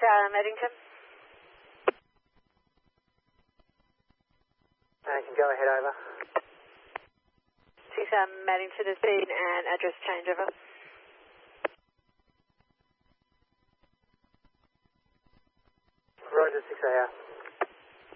Eddington. You can go ahead, over. 6 Eddington has been an address changeover. Roger, 6 AR.